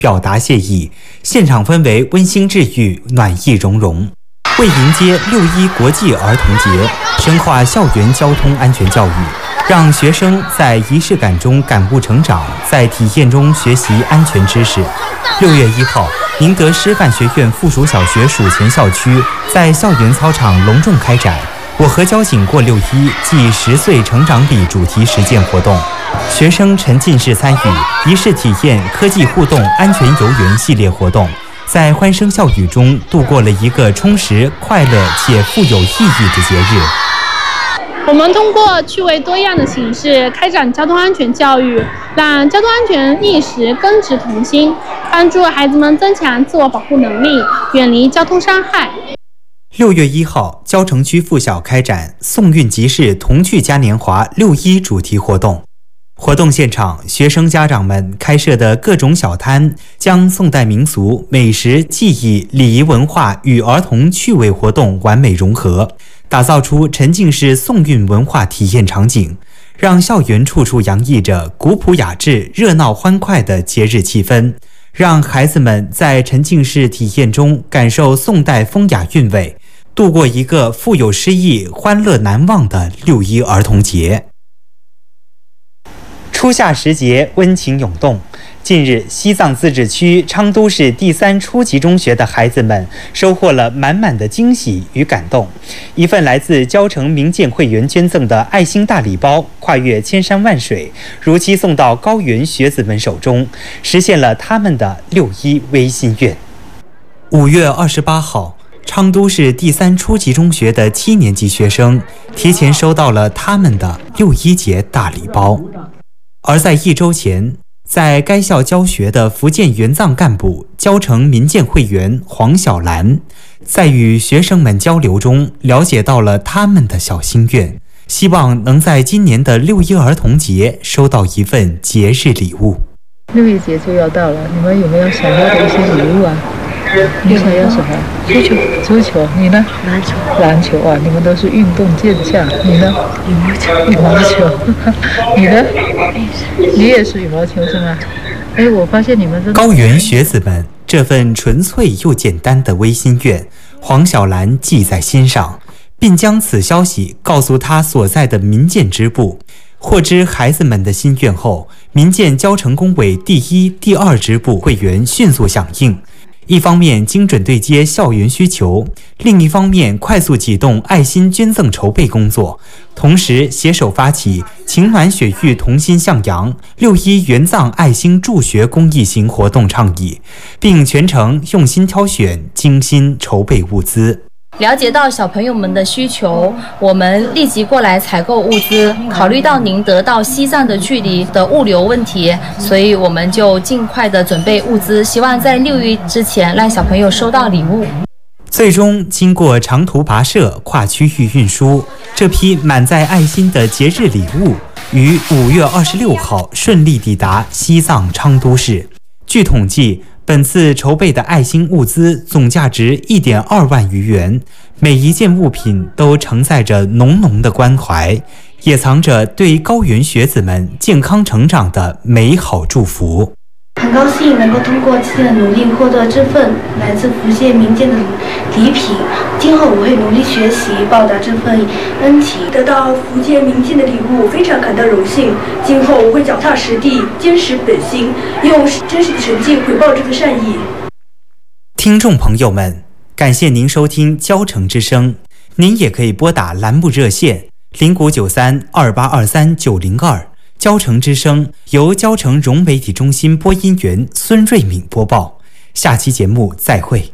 表达谢意，现场氛围温馨治愈，暖意融融。为迎接6·1国际儿童节，深化校园交通安全教育，让学生在仪式感中感悟成长，在体验中学习安全知识。6月1号，宁德师范学院附属小学署前校区在校园操场隆重开展我和交警过6·1暨10岁成长礼主题实践活动，学生沉浸式参与仪式体验科技互动安全游园系列活动，在欢声笑语中度过了一个充实、快乐且富有意义的节日。 我们通过趣味多样的形式开展交通安全教育，让交通安全意识根植童心，帮助孩子们增强自我保护能力，远离交通伤害。 6月1号，蕉城区附小开展送运集市童趣嘉年华6·1主题活动。活动现场，学生家长们开设的各种小摊，将宋代民俗、美食、技艺、礼仪文化与儿童趣味活动完美融合，打造出沉浸式送运文化体验场景，让校园处处洋溢着古朴雅致、热闹欢快的节日气氛，让孩子们在沉浸式体验中感受宋代风雅韵味，度过一个富有诗意、欢乐难忘的6·1儿童节。初夏时节，温情涌动。近日，西藏自治区昌都市第3初级中学的孩子们收获了满满的惊喜与感动。一份来自蕉城民建会员捐赠的爱心大礼包，跨越千山万水，如期送到高原学子们手中，实现了他们的6·1微心愿。5月28号，昌都市第3初级中学的7年级学生提前收到了他们的6·1节大礼包。而在1周前，在该校教学的福建援藏干部、蕉城民建会员黄小兰，在与学生们交流中了解到了他们的小心愿，希望能在今年的6·1儿童节收到一份节日礼物。 6月节就要到了，你们有没有想要的一些礼物啊？你想要什么？足球。你呢？篮球啊！你们都是运动健将。你呢？羽毛球。你呢？你也是羽毛球是吗？哎，我发现你们真的高原学子们这份纯粹又简单的微心愿，黄小兰记在心上，并将此消息告诉他所在的民建支部。获知孩子们的心愿后，民建蕉城工委第1、第2支部会员迅速响应，一方面精准对接校园需求，另一方面快速启动爱心捐赠筹备工作，同时携手发起情暖雪域同心向阳6·1援藏爱心助学公益型活动倡议，并全程用心挑选、精心筹备物资。 了解到小朋友们的需求，我们立即过来采购物资。考虑到宁德到西藏的距离的物流问题，所以我们就尽快的准备物资，希望在6月之前让小朋友收到礼物。 最终经过长途跋涉、跨区域运输，这批满载爱心的节日礼物于5月26号顺利抵达西藏昌都市。据统计，本次筹备的爱心物资总价值1.2万余元，每一件物品都承载着浓浓的关怀，也藏着对高原学子们健康成长的美好祝福。 很高兴能够通过自己的努力获得这份来自福建民间的礼品，今后我会努力学习，报答这份恩情。 得到福建民间的礼物，非常感到荣幸。今后我会脚踏实地，坚持本心，用真实的成绩回报这份善意。 听众朋友们，感谢您收听蕉城之声，您也可以拨打栏目热线09932823-902。蕉城之声由蕉城融媒体中心播音员孙瑞敏播报。下期节目再会。